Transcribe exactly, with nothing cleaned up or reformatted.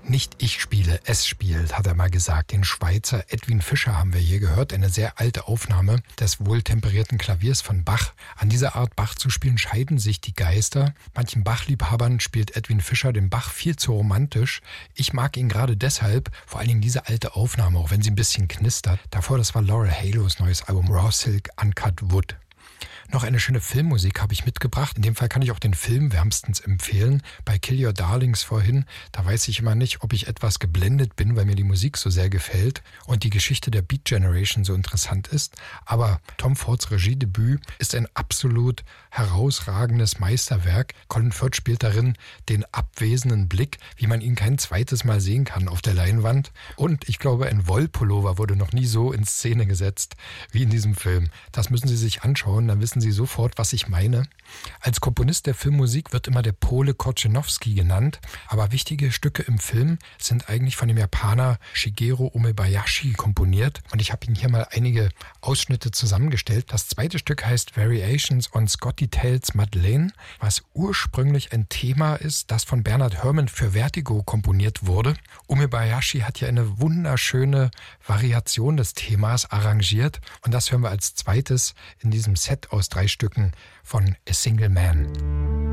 Nicht ich spiele, es spielt, hat er mal gesagt. Den Schweizer Edwin Fischer haben wir hier gehört. Eine sehr alte Aufnahme des wohltemperierten Klaviers von Bach. An dieser Art Bach zu spielen scheiden sich die Geister. Manchen Bach-Liebhabern spielt Edwin Fischer den Bach viel zu romantisch. Ich mag ihn gerade deshalb, vor allen Dingen diese alte Aufnahme, auch wenn sie ein bisschen knistert. Davor, das war Laurel Halos neues Album Raw Silk Uncut Wood. Noch eine schöne Filmmusik habe ich mitgebracht. In dem Fall kann ich auch den Film wärmstens empfehlen. Bei Kill Your Darlings vorhin, da weiß ich immer nicht, ob ich etwas geblendet bin, weil mir die Musik so sehr gefällt und die Geschichte der Beat Generation so interessant ist. Aber Tom Fords Regiedebüt ist ein absolut herausragendes Meisterwerk. Colin Firth spielt darin den abwesenden Blick, wie man ihn kein zweites Mal sehen kann auf der Leinwand. Und ich glaube, ein Wollpullover wurde noch nie so in Szene gesetzt wie in diesem Film. Das müssen Sie sich anschauen, dann wissen Sie sofort, was ich meine. Als Komponist der Filmmusik wird immer der Pole Korczynowski genannt, aber wichtige Stücke im Film sind eigentlich von dem Japaner Shigeru Umebayashi komponiert und ich habe Ihnen hier mal einige Ausschnitte zusammengestellt. Das zweite Stück heißt Variations on Scotty Tales Madeleine, was ursprünglich ein Thema ist, das von Bernard Herrmann für Vertigo komponiert wurde. Umebayashi hat hier eine wunderschöne Variation des Themas arrangiert und das hören wir als zweites in diesem Set aus drei Stücken von A Single Man.